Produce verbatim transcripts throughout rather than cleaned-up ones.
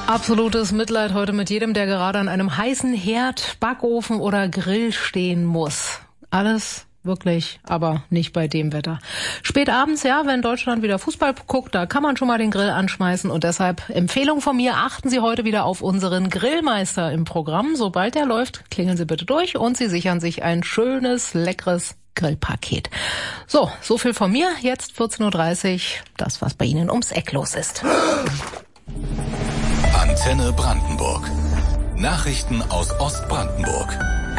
Absolutes Mitleid heute mit jedem, der gerade an einem heißen Herd, Backofen oder Grill stehen muss. Alles wirklich, aber nicht bei dem Wetter. Spät abends, ja, wenn Deutschland wieder Fußball guckt, da kann man schon mal den Grill anschmeißen. Und deshalb Empfehlung von mir, achten Sie heute wieder auf unseren Grillmeister im Programm. Sobald der läuft, klingeln Sie bitte durch und Sie sichern sich ein schönes, leckeres Grillpaket. So, so viel von mir. Jetzt vierzehn Uhr dreißig, das, was bei Ihnen ums Eck los ist. Antenne Brandenburg. Nachrichten aus Ostbrandenburg.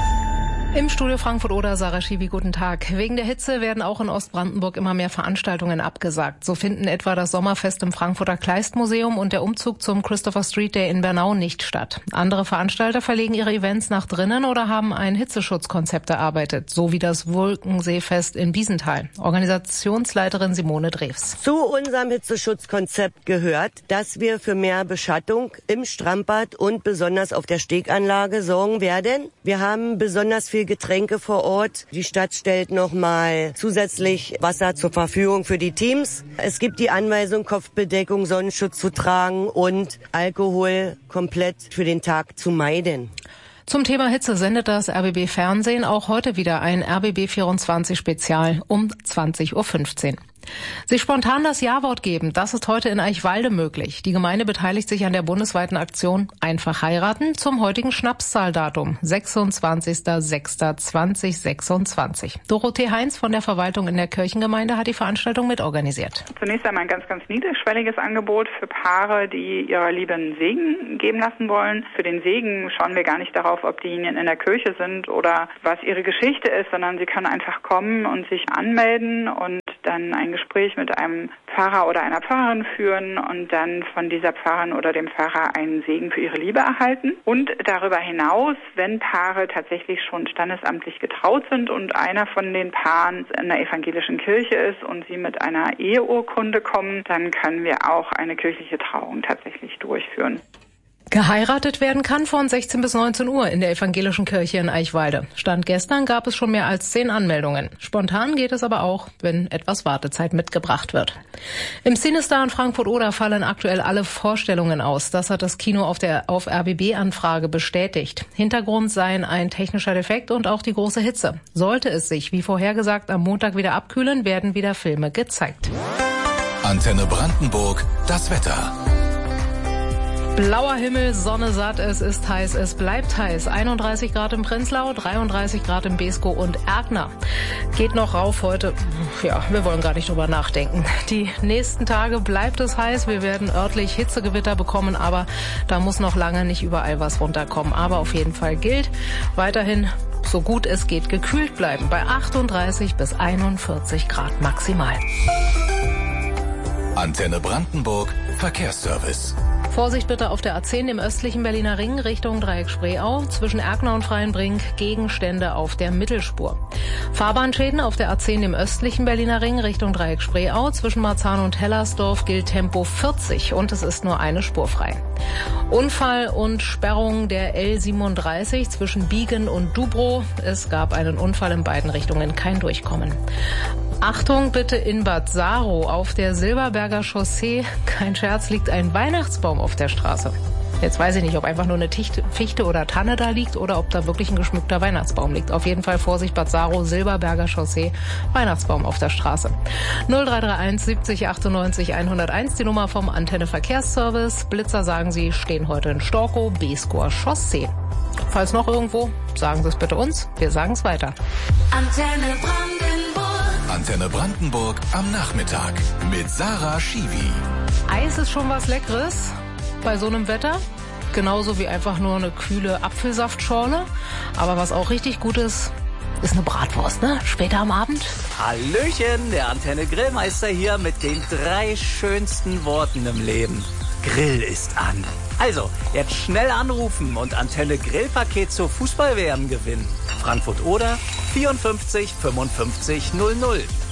Im Studio Frankfurt-Oder, Sarah Schiwi, guten Tag. Wegen der Hitze werden auch in Ostbrandenburg immer mehr Veranstaltungen abgesagt. So finden etwa das Sommerfest im Frankfurter Kleistmuseum und der Umzug zum Christopher Street Day in Bernau nicht statt. Andere Veranstalter verlegen ihre Events nach drinnen oder haben ein Hitzeschutzkonzept erarbeitet, so wie das Wolkenseefest in Biesenthal. Organisationsleiterin Simone Drews. Zu unserem Hitzeschutzkonzept gehört, dass wir für mehr Beschattung im Strandbad und besonders auf der Steganlage sorgen werden. Wir haben besonders viel Getränke vor Ort. Die Stadt stellt nochmal zusätzlich Wasser zur Verfügung für die Teams. Es gibt die Anweisung, Kopfbedeckung, Sonnenschutz zu tragen und Alkohol komplett für den Tag zu meiden. Zum Thema Hitze sendet das R B B Fernsehen auch heute wieder ein R B B vierundzwanzig Spezial um zwanzig Uhr fünfzehn. Sich spontan das Ja-Wort geben, das ist heute in Eichwalde möglich. Die Gemeinde beteiligt sich an der bundesweiten Aktion Einfach heiraten zum heutigen Schnapszahldatum, sechsundzwanzigster sechster zweitausendsechsundzwanzig. Dorothee Heinz von der Verwaltung in der Kirchengemeinde hat die Veranstaltung mitorganisiert. Zunächst einmal ein ganz, ganz niedrigschwelliges Angebot für Paare, die ihrer Liebe einen Segen geben lassen wollen. Für den Segen schauen wir gar nicht darauf, ob diejenigen in der Kirche sind oder was ihre Geschichte ist, sondern sie können einfach kommen und sich anmelden und dann ein Gespräch mit einem Pfarrer oder einer Pfarrerin führen und dann von dieser Pfarrerin oder dem Pfarrer einen Segen für ihre Liebe erhalten. Und darüber hinaus, wenn Paare tatsächlich schon standesamtlich getraut sind und einer von den Paaren in der evangelischen Kirche ist und sie mit einer Eheurkunde kommen, dann können wir auch eine kirchliche Trauung tatsächlich durchführen. Geheiratet werden kann von sechzehn bis neunzehn Uhr in der evangelischen Kirche in Eichwalde. Stand gestern gab es schon mehr als zehn Anmeldungen. Spontan geht es aber auch, wenn etwas Wartezeit mitgebracht wird. Im Cinestar in Frankfurt-Oder fallen aktuell alle Vorstellungen aus. Das hat das Kino auf der auf R B B-Anfrage bestätigt. Hintergrund seien ein technischer Defekt und auch die große Hitze. Sollte es sich, wie vorhergesagt, am Montag wieder abkühlen, werden wieder Filme gezeigt. Antenne Brandenburg, das Wetter. Blauer Himmel, Sonne satt, es ist heiß, es bleibt heiß. einunddreißig Grad im Prenzlau, dreiunddreißig Grad im Beeskow und Erkner. Geht noch rauf heute. Ja, wir wollen gar nicht drüber nachdenken. Die nächsten Tage bleibt es heiß. Wir werden örtlich Hitzegewitter bekommen, aber da muss noch lange nicht überall was runterkommen. Aber auf jeden Fall gilt weiterhin, so gut es geht, gekühlt bleiben bei achtunddreißig bis einundvierzig Grad maximal. Antenne Brandenburg, Verkehrsservice. Vorsicht bitte auf der A zehn im östlichen Berliner Ring Richtung Dreieck Spreeau, zwischen Erkner und Freienbrink Gegenstände auf der Mittelspur. Fahrbahnschäden auf der A zehn im östlichen Berliner Ring Richtung Dreieck Spreeau, zwischen Marzahn und Hellersdorf gilt Tempo vierzig und es ist nur eine Spur frei. Unfall und Sperrung der L siebenunddreißig zwischen Biegen und Dubrow. Es gab einen Unfall in beiden Richtungen, kein Durchkommen. Achtung bitte in Bad Saarow auf der Silberberger Chaussee, kein Scherz, liegt ein Weihnachtsbaum auf der Straße. Jetzt weiß ich nicht, ob einfach nur eine Tichte, Fichte oder Tanne da liegt oder ob da wirklich ein geschmückter Weihnachtsbaum liegt. Auf jeden Fall Vorsicht, Bad Saarow, Silberberger Chaussee, Weihnachtsbaum auf der Straße. null drei drei eins siebzig achtundneunzig hunderteins, die Nummer vom Antenne Verkehrsservice. Blitzer sagen Sie, stehen heute in Storkow, Beeskower Chaussee. Falls noch irgendwo, sagen Sie es bitte uns, wir sagen es weiter. Antenne Brandenburg. Antenne Brandenburg am Nachmittag mit Sarah Schiwi. Eis ist schon was Leckeres bei so einem Wetter. Genauso wie einfach nur eine kühle Apfelsaftschorle. Aber was auch richtig gut ist, ist eine Bratwurst, ne? Später am Abend. Hallöchen, der Antenne Grillmeister hier mit den drei schönsten Worten im Leben. Grill ist an. Also, jetzt schnell anrufen und Antenne Grillpaket zur Fußball-W M gewinnen. Frankfurt-Oder vierundfünfzig fünfundfünfzig null null.